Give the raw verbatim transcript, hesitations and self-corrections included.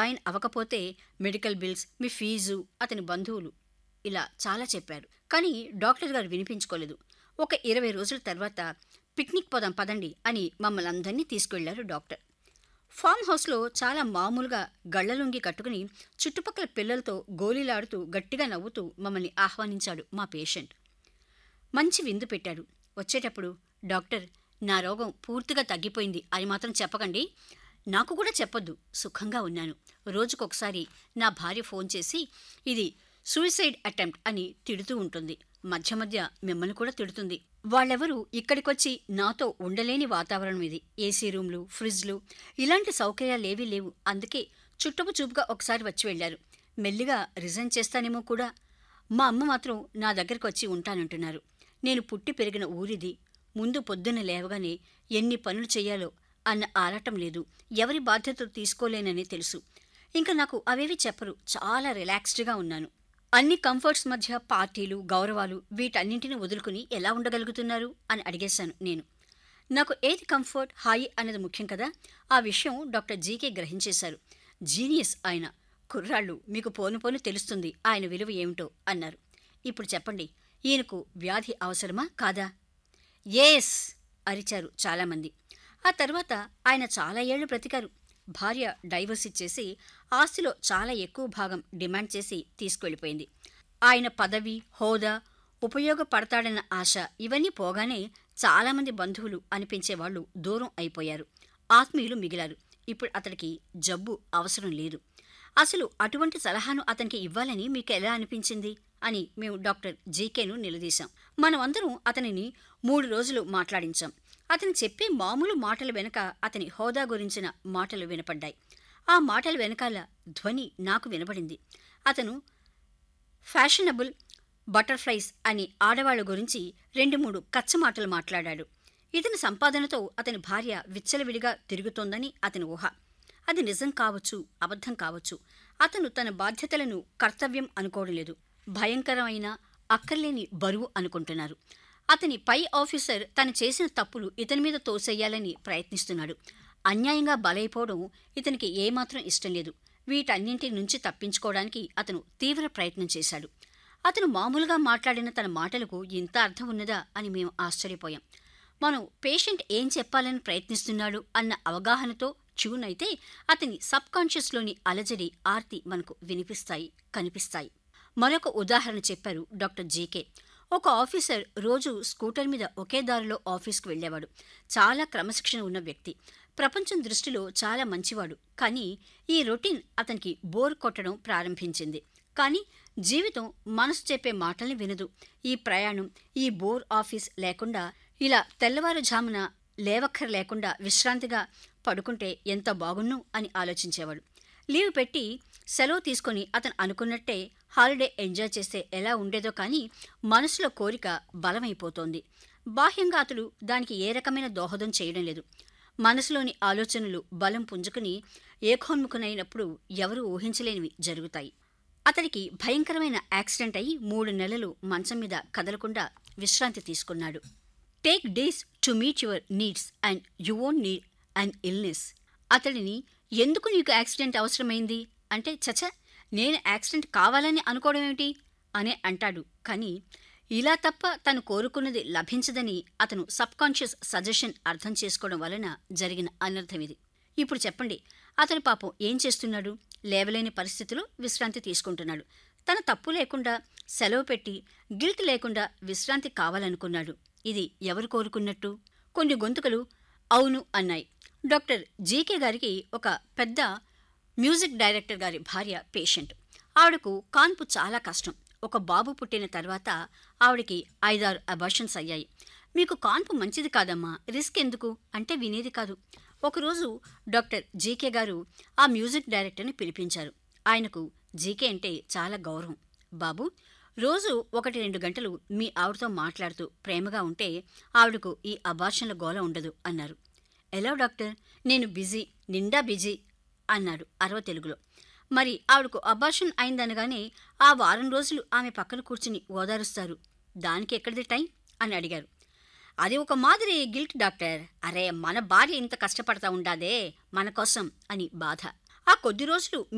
Join అవ్వకపోతే medical bills, మీ fee, అతని బంధువులు ఇలా చాలా చెప్పారు. కానీ డాక్టర్ గారు వినిపించుకోలేదు. ఒక ఇరవై రోజుల తర్వాత పిక్నిక్ పోదాం పదండి అని మమ్మల్ని అందరినీ తీసుకెళ్లారు డాక్టర్. ఫామ్ హౌస్లో చాలా మామూలుగా గళ్లలుంగి కట్టుకుని చుట్టుపక్కల పిల్లలతో గోలీలాడుతూ గట్టిగా నవ్వుతూ మమ్మల్ని ఆహ్వానించాడు మా పేషెంట్. మంచి విందు పెట్టాడు. వచ్చేటప్పుడు, డాక్టర్, నా రోగం పూర్తిగా తగ్గిపోయింది అని మాత్రం చెప్పకండి, నాకు కూడా చెప్పొద్దు, సుఖంగా ఉన్నాను. రోజుకొకసారి నా భార్య ఫోన్ చేసి ఇది సూసైడ్ అటెంప్ట్ అని తిడుతూ ఉంటుంది. మధ్య మధ్య మిమ్మల్ని కూడా తిడుతుంది. వాళ్ళెవరూ ఇక్కడికొచ్చి నాతో ఉండలేని వాతావరణం ఇది. ఏసీ రూమ్లు, ఫ్రిడ్జ్లు ఇలాంటి సౌకర్యాలేవీ లేవు. అందుకే చుట్టపు చూపుగా ఒకసారి వచ్చి వెళ్లారు. మెల్లిగా రిజైన్ చేస్తానేమో కూడా. మా అమ్మ మాత్రం నా దగ్గరకు వచ్చి ఉంటానంటున్నారు. నేను పుట్టి పెరిగిన ఊరిది. ముందు పొద్దున్న లేవగానే ఎన్ని పనులు చెయ్యాలో అన్న ఆరాటం లేదు. ఎవరి బాధ్యతలు తీసుకోలేనని తెలుసు. ఇంకా నాకు అవేవి చెప్పరు. చాలా రిలాక్స్డ్గా ఉన్నాను. అన్ని కంఫర్ట్స్ మధ్య పార్టీలు, గౌరవాలు వీటన్నింటినీ వదులుకుని ఎలా ఉండగలుగుతున్నారు అని అడిగేశాను నేను. నాకు ఏది కంఫర్ట్, హాయి అన్నది ముఖ్యం కదా. ఆ విషయం డాక్టర్ జీకే గ్రహించేశారు. జీనియస్ ఆయన. కుర్రాళ్ళు, మీకు పోను పోను తెలుస్తుంది ఆయన విలువ ఏమిటో అన్నారు. ఇప్పుడు చెప్పండి, ఈయనకు వ్యాధి అవసరమా కాదా? ఏస్ అరిచారు చాలామంది. ఆ తర్వాత ఆయన చాలా ఏళ్లు బ్రతికారు. భార్య డైవర్స్ ఇచ్చేసి ఆస్తిలో చాలా ఎక్కువ భాగం డిమాండ్ చేసి తీసుకువెళ్ళిపోయింది. ఆయన పదవి, హోదా ఉపయోగపడతాడన్న ఆశ ఇవన్నీ పోగానే చాలామంది బంధువులు అనిపించేవాళ్లు దూరం అయిపోయారు. ఆత్మీయులు మిగిలారు. ఇప్పుడు అతడికి జబ్బు అవసరం లేదు. అసలు అటువంటి సలహాను అతనికి ఇవ్వాలని మీకు ఎలా అనిపించింది అని మేము డాక్టర్ జీకేను నిలదీశాం. మనమందరం అతనిని మూడు రోజులు మాట్లాడించాం. అతను చెప్పే మామూలు మాటల వెనుక అతని హోదా గురించిన మాటలు వినపడ్డాయి. ఆ మాటల వెనకాల ధ్వని నాకు వినబడింది. అతను ఫ్యాషనబుల్ బటర్ఫ్లైస్ అని ఆడవాళ్ల గురించి రెండు మూడు కచ్చమాటలు మాట్లాడాడు. ఇతని సంపాదనతో అతని భార్య విచ్చలవిడిగా తిరుగుతోందని అతని ఊహ. అది నిజం కావచ్చు, అబద్ధం కావచ్చు. అతను తన బాధ్యతలను కర్తవ్యం అనుకోవడం లేదు, భయంకరమైన అక్కర్లేని బరువు అనుకుంటున్నారు. అతని పై ఆఫీసర్ తను చేసిన తప్పులు ఇతని మీద తోసేయాలని ప్రయత్నిస్తున్నాడు. అన్యాయంగా బలైపోవడం ఇతనికి ఏమాత్రం ఇష్టం లేదు. వీటన్నింటి నుంచి తప్పించుకోవడానికి అతను తీవ్ర ప్రయత్నం చేశాడు. అతను మామూలుగా మాట్లాడిన తన మాటలకు ఇంత అర్థం ఉన్నదా అని మేము ఆశ్చర్యపోయాం. మనం పేషెంట్ ఏం చెప్పాలని ప్రయత్నిస్తున్నాడు అన్న అవగాహనతో ట్యూన్ అయితే అతని సబ్ కాన్షియస్లోని అలజడి, ఆర్తి మనకు వినిపిస్తాయి, కనిపిస్తాయి. మరొక ఉదాహరణ చెప్పారు డాక్టర్ జీకే. ఒక ఆఫీసర్ రోజు స్కూటర్ మీద ఒకే దారిలో ఆఫీస్కు వెళ్లేవాడు. చాలా క్రమశిక్షణ ఉన్న వ్యక్తి. ప్రపంచం దృష్టిలో చాలా మంచివాడు. కానీ ఈ రొటీన్ అతనికి బోర్ కొట్టడం ప్రారంభించింది. కానీ జీవితం మనసు చెప్పే మాటల్ని వినదు. ఈ ప్రయాణం, ఈ బోర్ ఆఫీస్ లేకుండా ఇలా తెల్లవారుజామున లేవక్కర లేకుండా విశ్రాంతిగా పడుకుంటే ఎంత బాగున్ను అని ఆలోచించేవాడు. లీవ్ పెట్టి సెలవు తీసుకొని అతను అనుకున్నట్టే హాలిడే ఎంజాయ్ చేస్తే ఎలా ఉండేదో కానీ మనసులో కోరిక బలమైపోతోంది. బాహ్యంగా అతడు దానికి ఏ రకమైన దోహదం చేయడం లేదు. మనసులోని ఆలోచనలు బలం పుంజుకుని ఏకోన్ముఖనైనప్పుడు ఎవరూ ఊహించలేనివి జరుగుతాయి. అతడికి భయంకరమైన యాక్సిడెంట్ అయి మూడు నెలలు మంచం మీద కదలకుండా విశ్రాంతి తీసుకున్నాడు. Take days to meet your needs and you won't need an illness. అతడిని ఎందుకు నీకు యాక్సిడెంట్ అవసరమైంది అంటే, చచ నేను యాక్సిడెంట్ కావాలని అనుకోవడం ఏమిటి అనే అంటాడు. కానీ ఇలా తప్ప తను కోరుకున్నది లభించదని అతను సబ్కాన్షియస్ సజెషన్ అర్థం చేసుకోవడం వలన జరిగిన అనర్థం ఇది. ఇప్పుడు చెప్పండి, అతను పాపం ఏం చేస్తున్నాడు? లేవలేని పరిస్థితిలో విశ్రాంతి తీసుకుంటున్నాడు. తన తప్పు లేకుండా సెలవు పెట్టి గిల్ట్ లేకుండా విశ్రాంతి కావాలనుకున్నాడు. ఇది ఎవరు కోరుకున్నట్టు? కొన్ని గొంతుకలు అవును అన్నాయి. డాక్టర్ జీకే గారికి ఒక పెద్ద మ్యూజిక్ డైరెక్టర్ గారి భార్య పేషెంట్. ఆవిడకు కాన్పు చాలా కష్టం. ఒక బాబు పుట్టిన తర్వాత ఆవిడకి ఐదారు అబార్షన్స్ అయ్యాయి. మీకు కాన్పు మంచిది కాదమ్మా, రిస్క్ ఎందుకు అంటే వినేది కాదు. ఒకరోజు డాక్టర్ జీకే గారు ఆ మ్యూజిక్ డైరెక్టర్ని పిలిపించారు. ఆయనకు జీకే అంటే చాలా గౌరవం. బాబు, రోజు ఒకటి రెండు గంటలు మీ ఆవిడతో మాట్లాడుతూ ప్రేమగా ఉంటే ఆవిడకు ఈ అబార్షన్ల గోల ఉండదు అన్నారు. ఎలా డాక్టర్? నేను బిజీ, నిండా బిజీ అన్నాడు అరవ తెలుగులో. మరి ఆవిడకు అబార్షన్ అయిందనగానే ఆ వారం రోజులు ఆమె పక్కన కూర్చుని ఓదారుస్తారు. దానికి ఎక్కడిది టైం అని అడిగారు. అది ఒక మాదిరి గిల్ట్ డాక్టర్. అరే, మన భార్య ఇంత కష్టపడతా ఉండాదే మన కోసం అని బాధ. ఆ కొద్ది రోజులు